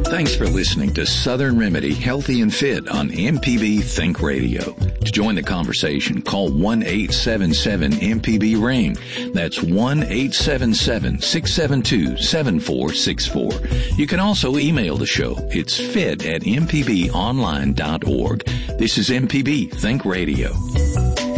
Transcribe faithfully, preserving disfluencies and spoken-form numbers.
Thanks for listening to Southern Remedy Healthy and Fit on M P B Think Radio. To join the conversation, call one eight seven seven M P B ring. That's one eight seven seven, six seven two, seven four six four. You can also email the show. It's fit at m p b online dot org. This is M P B Think Radio.